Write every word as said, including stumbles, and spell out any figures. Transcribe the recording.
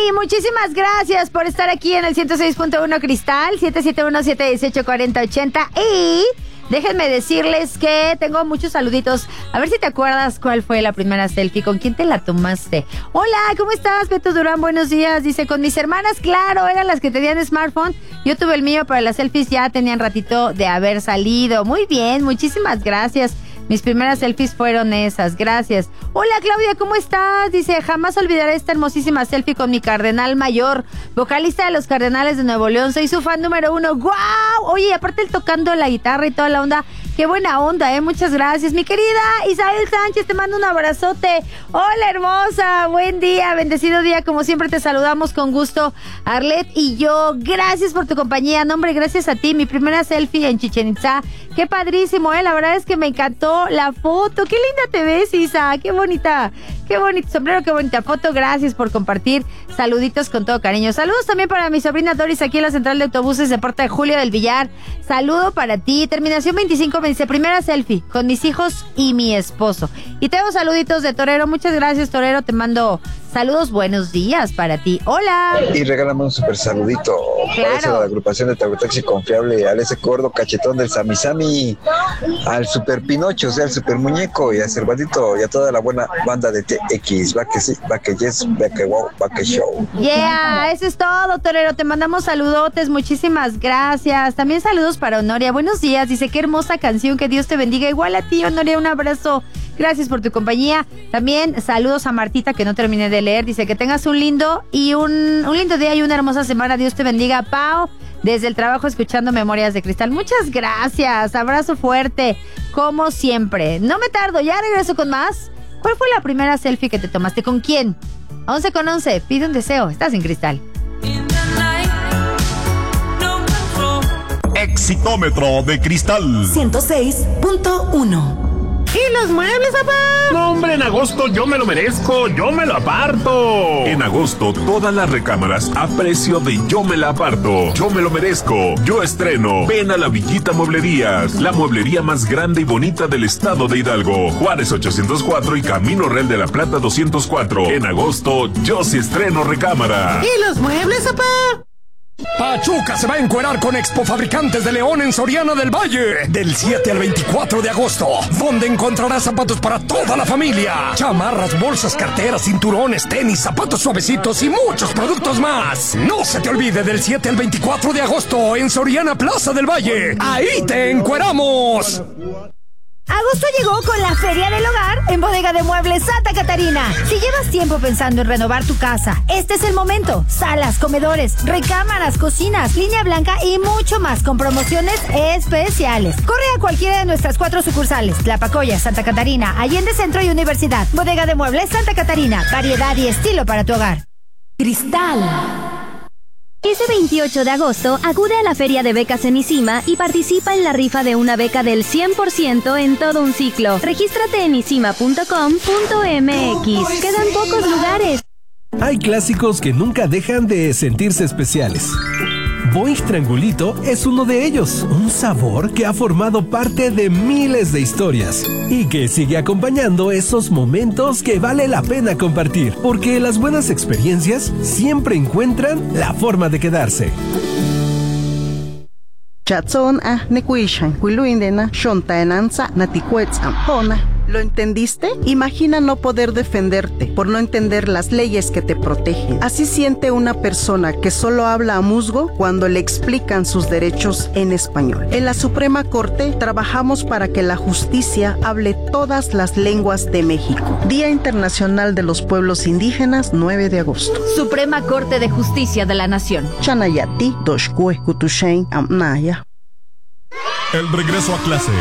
muchísimas gracias por estar aquí en el ciento seis punto uno Cristal, siete siete uno, siete uno ocho, cuatro cero ocho cero. Y déjenme decirles que tengo muchos saluditos. A ver si te acuerdas cuál fue la primera selfie, con quién te la tomaste. Hola, ¿cómo estás, Beto Durán? Buenos días. Dice, con mis hermanas, claro, eran las que tenían smartphone. Yo tuve el mío, pero las selfies ya tenían ratito de haber salido. Muy bien, muchísimas gracias. Mis primeras selfies fueron esas, gracias. Hola, Claudia, ¿cómo estás? Dice, jamás olvidaré esta hermosísima selfie con mi cardenal mayor, vocalista de los Cardenales de Nuevo León. Soy su fan número uno. ¡Guau! Oye, y aparte él tocando la guitarra y toda la onda. Qué buena onda, ¿eh? Muchas gracias. Mi querida Isabel Sánchez, te mando un abrazote. Hola, hermosa. Buen día, bendecido día. Como siempre te saludamos con gusto, Arlet y yo. Gracias por tu compañía. No, hombre, gracias a ti. Mi primera selfie en Chichén Itzá. Qué padrísimo, ¿eh? La verdad es que me encantó la foto. Qué linda te ves, Isa. Qué bonita. Qué bonito sombrero, qué bonita foto. Gracias por compartir. Saluditos con todo cariño. Saludos también para mi sobrina Doris aquí en la central de autobuses de Puerta de Julio del Villar. Saludo para ti. Terminación veinticinco me dice, primera selfie con mis hijos y mi esposo. Y tengo saluditos de Torero. Muchas gracias, Torero. Te mando saludos, buenos días para ti. Hola. Y regálame un super saludito. Claro. Para la agrupación de Taxi Confiable, al ese gordo cachetón del Samisami, al super Pinocho, o sea, al super muñeco, y a Cervadito, y a toda la buena banda de T X. Va que sí, va que yes, va que wow, va que show. Yeah, eso es todo, Torero. Te mandamos saludotes, muchísimas gracias. También saludos para Honoria. Buenos días. Dice, qué hermosa canción, que Dios te bendiga. Igual a ti, Honoria, un abrazo. Gracias por tu compañía. También saludos a Martita, que no terminé de leer. Dice que tengas un lindo y un, un lindo día y una hermosa semana. Dios te bendiga. Pau, desde el trabajo escuchando Memorias de Cristal. Muchas gracias. Abrazo fuerte, como siempre. No me tardo, ya regreso con más. ¿Cuál fue la primera selfie que te tomaste? ¿Con quién? once con once. Pide un deseo. Estás en Cristal. Exitómetro de Cristal ciento seis punto uno. ¿Y los muebles, papá? No, hombre, en agosto yo me lo merezco, yo me lo aparto. En agosto, todas las recámaras a precio de yo me la aparto. Yo me lo merezco, yo estreno. Ven a la Villita Mueblerías, la mueblería más grande y bonita del estado de Hidalgo. Juárez ochocientos cuatro y Camino Real de la Plata doscientos cuatro. En agosto, yo sí estreno recámara. ¿Y los muebles, papá? Pachuca se va a encuerar con Expo Fabricantes de León en Soriana del Valle del siete al veinticuatro de agosto, donde encontrarás zapatos para toda la familia, chamarras, bolsas, carteras, cinturones, tenis, zapatos suavecitos y muchos productos más. No se te olvide, del siete al veinticuatro de agosto en Soriana Plaza del Valle. Ahí te encueramos. Agosto llegó con la Feria del Hogar en Bodega de Muebles Santa Catarina. Si llevas tiempo pensando en renovar tu casa, este es el momento. Salas, comedores, recámaras, cocinas, línea blanca y mucho más con promociones especiales. Corre a cualquiera de nuestras cuatro sucursales: Tlapacoya, Santa Catarina, Allende Centro y Universidad. Bodega de Muebles Santa Catarina. Variedad y estilo para tu hogar. Cristal. Este veintiocho de agosto, acude a la Feria de Becas en ISIMA y participa en la rifa de una beca del cien por ciento en todo un ciclo. Regístrate en isima punto com punto m x. Quedan pocos lugares. Hay clásicos que nunca dejan de sentirse especiales. Boing Triangulito es uno de ellos, un sabor que ha formado parte de miles de historias y que sigue acompañando esos momentos que vale la pena compartir, porque las buenas experiencias siempre encuentran la forma de quedarse. Chatson a nekuishan kuiluindena shontaenanza natikuetzampona. ¿Lo entendiste? Imagina no poder defenderte por no entender las leyes que te protegen. Así siente una persona que solo habla a musgo cuando le explican sus derechos en español. En la Suprema Corte trabajamos para que la justicia hable todas las lenguas de México. Día Internacional de los Pueblos Indígenas, nueve de agosto. Suprema Corte de Justicia de la Nación. Chanayati, Doshkue, Kutushain, Amnaya. El regreso a clase